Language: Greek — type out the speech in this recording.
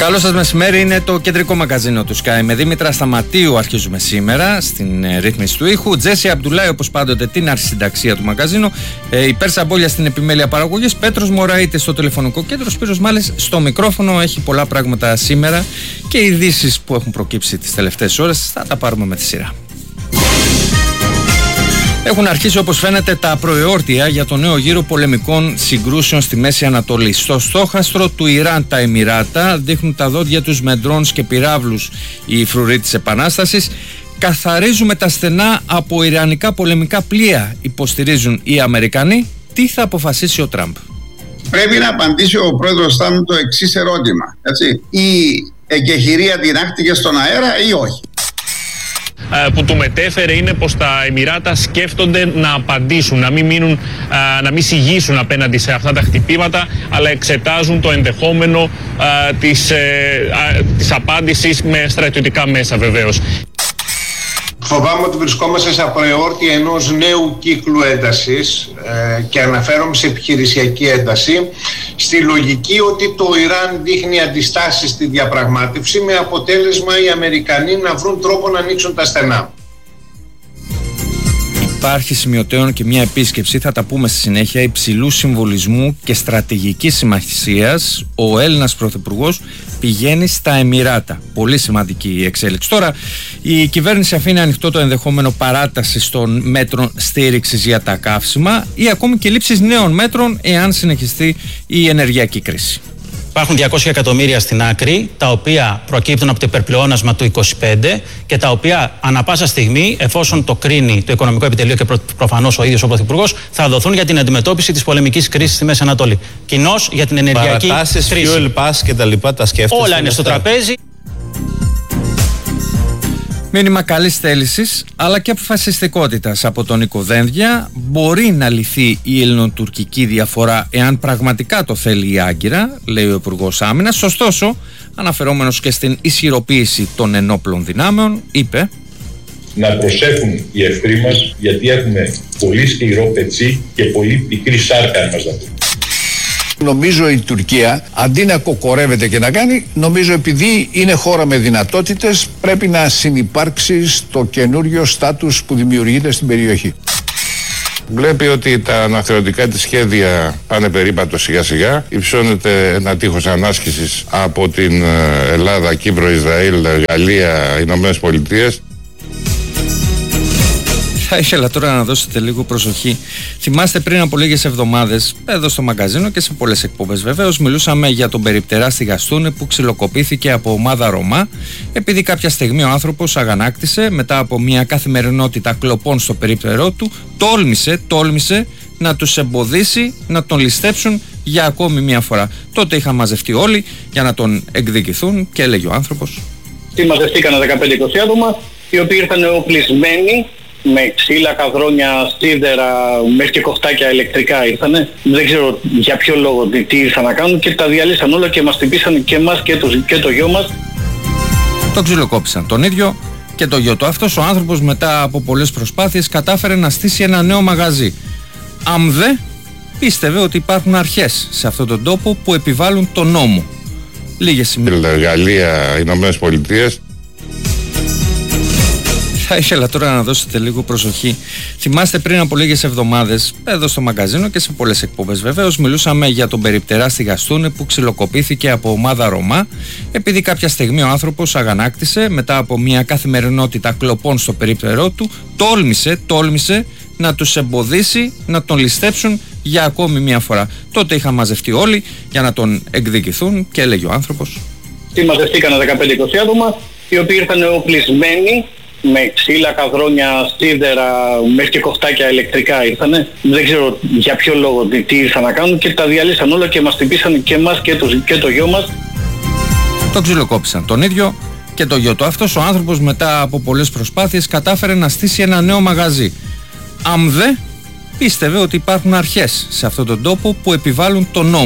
Καλό σας μεσημέρι, είναι το κεντρικό μαγκαζίνο του Sky. Με Δήμητρα Σταματίου αρχίζουμε σήμερα στην ρύθμιση του ήχου. Τζέσι Αμπτουλάη, όπως πάντοτε, την αρχισυνταξία του μαγκαζίνου. Η Πέρσα Μπόλια στην επιμέλεια παραγωγής. Πέτρος Μωραΐτης στο τηλεφωνικό κέντρο. Σπύρος Μάλης στο μικρόφωνο. Έχει πολλά πράγματα σήμερα και ειδήσεις που έχουν προκύψει τις τελευταίες ώρες. Θα τα πάρουμε με τη σειρά. Έχουν αρχίσει, όπως φαίνεται, τα προεόρτια για το νέο γύρο πολεμικών συγκρούσεων στη Μέση Ανατολή. Στο στόχαστρο του Ιράν, τα Εμιράτα δείχνουν τα δόντια τους με ντρόουν και πυράβλους οι φρουροί της Επανάστασης. Καθαρίζουμε τα στενά από ιρανικά πολεμικά πλοία, υποστηρίζουν οι Αμερικανοί. Τι θα αποφασίσει ο Τραμπ? Πρέπει να απαντήσει ο πρόεδρος Τραμπ το εξής ερώτημα. Έτσι. Η εγκεχηρία τινάχτηκε στον αέρα ή όχι? Που του μετέφερε είναι πως τα Εμιράτα σκέφτονται να απαντήσουν, να μην σιγήσουν απέναντι σε αυτά τα χτυπήματα, αλλά εξετάζουν το ενδεχόμενο της απάντησης με στρατιωτικά μέσα βεβαίως. Φοβάμαι ότι βρισκόμαστε σε προεόρτια ενός νέου κύκλου έντασης και αναφέρομαι σε επιχειρησιακή ένταση, στη λογική ότι το Ιράν δείχνει αντιστάσεις στη διαπραγμάτευση, με αποτέλεσμα οι Αμερικανοί να βρουν τρόπο να ανοίξουν τα στενά. Υπάρχει σημειωτέων και μια επίσκεψη, θα τα πούμε στη συνέχεια, υψηλού συμβολισμού και στρατηγικής σημασίας. Ο Έλληνας Πρωθυπουργός πηγαίνει στα Εμιράτα. Πολύ σημαντική η εξέλιξη. Τώρα, η κυβέρνηση αφήνει ανοιχτό το ενδεχόμενο παράτασης των μέτρων στήριξης για τα καύσιμα ή ακόμη και λήψης νέων μέτρων εάν συνεχιστεί η ενεργειακή κρίση. Υπάρχουν 200 εκατομμύρια στην άκρη, τα οποία προκύπτουν από το υπερπλεόνασμα του 25 και τα οποία ανά πάσα στιγμή, εφόσον το κρίνει το Οικονομικό Επιτελείο και προφανώς ο ίδιος ο Πρωθυπουργός, θα δοθούν για την αντιμετώπιση της πολεμικής κρίσης στη Μέση Ανατολή. Κοινώς για την ενεργειακή κρίση. Fuel pass και τα λοιπά, τα σκέφτεστε? Όλα είναι στο τραπέζι. Μήνυμα καλής θέλησης αλλά και αποφασιστικότητας από τον Νίκο Δένδια. Μπορεί να λυθεί η ελληνοτουρκική διαφορά εάν πραγματικά το θέλει η Άγκυρα, λέει ο Υπουργός Άμυνας. Ωστόσο, αναφερόμενος και στην ισχυροποίηση των ενόπλων δυνάμεων, είπε: να προσέχουν οι εχθροί μας, γιατί έχουμε πολύ σκληρό πετσί και πολύ πικρή σάρκα αν μας δουν. Νομίζω η Τουρκία, αντί να κοκορεύεται και να κάνει, νομίζω επειδή είναι χώρα με δυνατότητες, πρέπει να συνυπάρξει στο καινούριο στάτους που δημιουργείται στην περιοχή. Βλέπει ότι τα αναθεωρητικά της σχέδια πάνε περίπατο σιγά σιγά. Υψώνεται ένα τείχος ανάσκησης από την Ελλάδα, Κύπρο, Ισραήλ, Γαλλία, Ηνωμένες Πολιτείες. Θα ήθελα τώρα να δώσετε λίγο προσοχή. Θυμάστε, πριν από λίγες εβδομάδες, εδώ στο μαγκαζίνο και σε πολλές εκπομπές βεβαίως, μιλούσαμε για τον περιπτερά στη Γαστούνη που ξυλοκοπήθηκε από ομάδα Ρωμά, επειδή κάποια στιγμή ο άνθρωπος αγανάκτησε μετά από μια καθημερινότητα κλοπών στο περίπτερό του, τόλμησε να τους εμποδίσει να τον ληστέψουν για ακόμη μια φορά. Τότε είχαν μαζευτεί όλοι για να τον εκδικηθούν και έλεγε ο άνθρωπος: μαζευτήκανε 15-20 άτομα, οι οποίοι ήρθαν οπλισμένοι με ξύλα, καδρόνια, σίδερα, μέχρι και κοφτάκια ηλεκτρικά ήρθανε. Δεν ξέρω για ποιο λόγο, τι ήρθαν να κάνουν, και τα διαλύσαν όλα και μας τυπήσαν και εμάς και το γιο μας. Τον ξυλοκόπησαν τον ίδιο και το γιο του. Αυτός ο άνθρωπος, μετά από πολλές προσπάθειες, κατάφερε να στήσει ένα νέο μαγαζί. Αμδε πίστευε ότι υπάρχουν αρχές σε αυτόν τον τόπο που επιβάλλουν τον νόμο. Λίγες σημείες. Γαλλία, Ηνωμένες Πολιτείες. Θα ήθελα τώρα να δώσετε λίγο προσοχή. Θυμάστε, πριν από λίγες εβδομάδες, εδώ στο μαγκαζίνο και σε πολλές εκπομπές βεβαίως, μιλούσαμε για τον περιπτερά στη Γαστούνη που ξυλοκοπήθηκε από ομάδα Ρωμά, επειδή κάποια στιγμή ο άνθρωπος αγανάκτησε μετά από μια καθημερινότητα κλοπών στο περίπτερό του, τόλμησε να τους εμποδίσει να τον ληστέψουν για ακόμη μια φορά. Τότε είχαν μαζευτεί όλοι για να τον εκδικηθούν και έλεγε ο άνθρωπος: μαζευτήκανε 15-20 άτομα, οι οποίοι ήρθαν οπλισμένοι με ξύλα, καδρόνια, σίδερα, μέχρι και κοφτάκια ηλεκτρικά ήρθανε. Δεν ξέρω για ποιο λόγο, τι ήρθαν να κάνουν, και τα διαλύσαν όλα και μας τυπήσαν και εμάς και το γιο μας. Τον ξυλοκόπησαν τον ίδιο και το γιο του. Αυτός ο άνθρωπος, μετά από πολλές προσπάθειες, κατάφερε να στήσει ένα νέο μαγαζί. Αμδε πίστευε ότι υπάρχουν αρχές σε αυτόν τον τόπο που επιβάλλουν τον νόμο.